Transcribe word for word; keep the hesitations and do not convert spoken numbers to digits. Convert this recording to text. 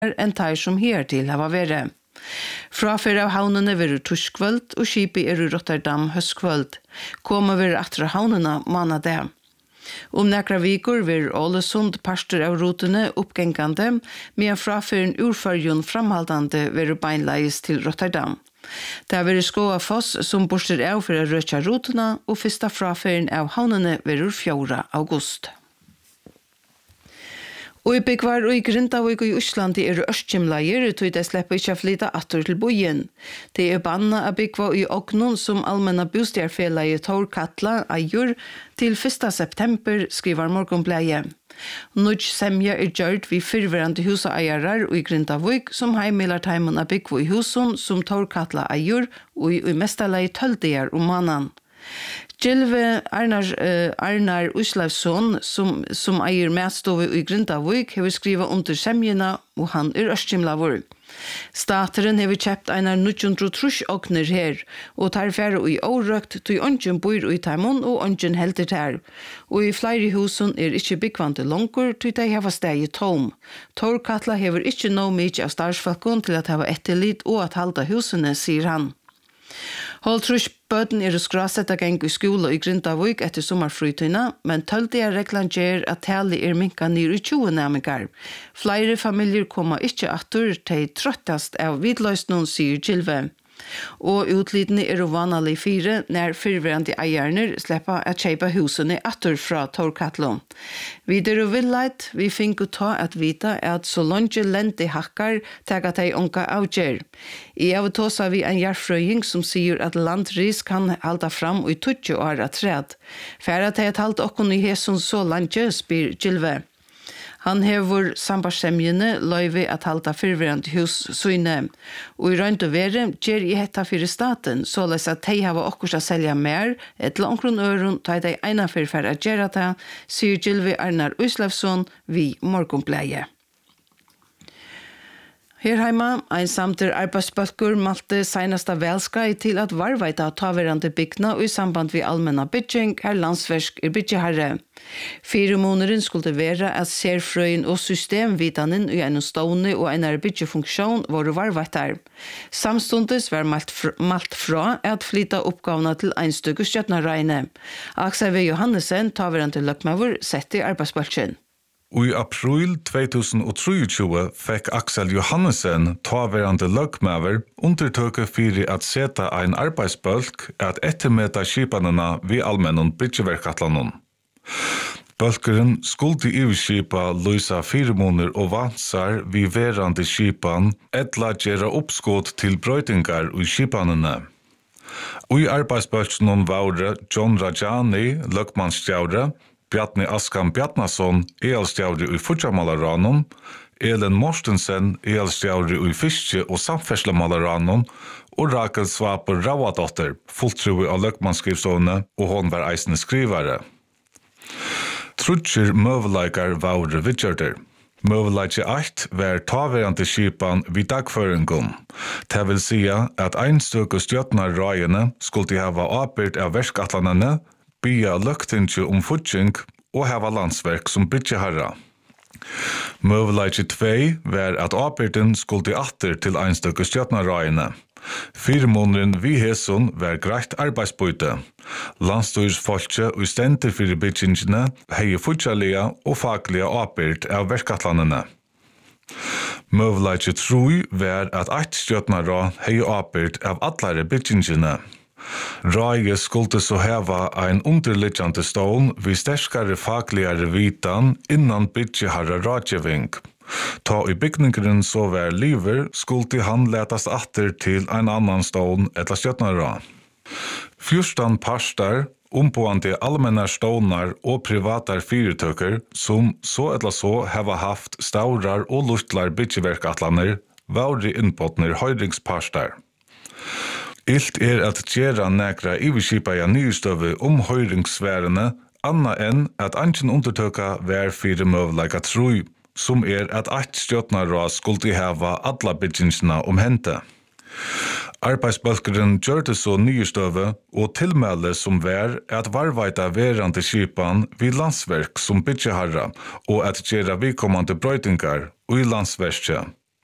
enn tar som hertil hava vere. Frafyr av havnene veru torskvöld og skipi er i Rotterdam høstkvöld. Koma veru atra havnene manade. Om nekra vikur vir Ålesund parster av rutene oppgengande, medan frafyren urfarjon framhaldande veru beinleis til Rotterdam. Det har vært Skåafoss som borster av for å røtja rutene, og fyrsta frafyren av havnene veru fjorda august. Og i byggvar og i Grindavik og i Øslandi er ørskimleier, tog det slipper ikke flytta atter til bojen. Det er banna av byggva i Ognon som allmenna bostjærfelaget Tor Katla eier til første september, skriver Morgonbladet. Nudj semja er gjørt vi fyrverande husaeiarar og i Grindavik som heimilar teimen av byggva i husen som Tor Katla eier og i mestalegi tøldier om mannen. Gylve Arnar, uh, Arnar Uslevsson, som, som eier matstove i Grindavik, har skrivet under semjena, og han er ørskimlavur. Stateren har kjøpt einar nittonhundre trusjokner her, og tar færre i årøkt til ånden bor i Taimon og ånden helter ter. Og i flere husen er ikke byggvante langer til de har steg i tom. Tor Katla har ikke noe mye av starsfalkon til at ha etterlit og at halda husene, sier han. Holtrus bøten er skrasetta gang i skola i Grindavik etter sommerfrytøyna, men tøldige reglan gjør at tali er minka nir i tjue nærmengar. Flere familier kommer ikke atur til trøttast av vidløsnån, sier Gylve. Og utlidene er vanlig fire når fyrverande eierne slipper at kjøpe husene atter fra Torkatlo. Videre villeit, vi finner ta at vite at så langt lente hakkar tager de unga avgjør. I av tåsa vi en hjerfrøying som sier at landris kan halda fram i tjueto år at træd. For at de har talt okkon i heson så langt, spyr Gylve. Han hever sambarsemjene løyve at halda fyrverande hus søyne, og i rønt og vere gjer i hetta fyrir staten, såleis at de hava okkurs a selja mer, et langkrun øron ta de eina fyrir for a gjerra ta, sier Gylve Arnar Uslevsson vi Morgonbladet. Her heima, ein samter arbeidsbølgur malte seinasta velskai til at varveita taverande bygna og i samband vi allmenna bygging her landsversk er byggjeherre. Fire måneden skulle være at serfrøyen og systemvitanen i en stående og en byggjefunksjon var varveitar. Samstundes var malt, fr malt fra at flytta oppgavene til ein stykke stjøtnareine. Aksel V. Johannesen, taverande løkmavur, sett i arbeidsbølgen. I april tjugohundratrettiosju fikk Aksel Johannesen, taverande løgmaver, undertøke fyrir at seta ein arbeidsbølg at ettermeta skipanena vi allmennon bridgeverkatlanon. Bølgeren skulle iverskipa løysa fire måneder og vansar vi verande skipan etla gjera oppskått til brøytingar i skipanene. I arbeidsbølgenen var John Rajani, løgmannsstjaure, Bjarni Askan Bjarnason, elstjauri i Fudjamalaranum, Elen Mortensen, elstjauri i Fiske og Samferdslamalaranum, og Rakel Svaper Rauadotter, fulltrui av løgmannsskrivstående, og hon var eisende skrivare. Trutjer møveleikar var vidgjørder. Møveleikje eitt var taverande skipan vid dagføringum. Det vil sia at einstøk og stjøtnar røyene skulle hava avbyrt av verskatlanene, bia løgtingje om fudging og hava landsverk som byggjeherra. Møveleikje tvei var at avbyrden skulle atter til einstøkke stjøtnarrøyene. Fire måneden vi heson var greit arbeidsbøyte. Landstyrsfolkje og stenter fyrir byggingene hei fudgjalige og faglige avbyrd av verkatlandene. Møveleikje troi var at eitt stjøtnarrøy hei avbyrd av allare byggingene. Røye skulle så heva ein underliggjande stål vid sterskare fagligare vitan innan byggjeharra rådgjeving. Ta i bygningeren så var liver skulle han letas atter til ein annan stål etla stjøtnarra. Fyrstan parstar, omboande allmennar stånar og privatar fyrirtøker som så etla så heva haft staurar og luftlar byggjeverkatlaner var i innpåtner høyringsparstar. Ilt er at gjera nekra iverskipa ja nystøve om høyringsværene, anna enn at anken undertøka vær fire møvleika troi, som er at eitt stjøtnarra skulle heva alla byggingsna om hente. Arbeidsbølgeren gjørte så nystøve og tilmelde som vær at varveita verande skipan vid landsverk som byggjeharra og at gjera vikommande brøytingar og i landsverkje.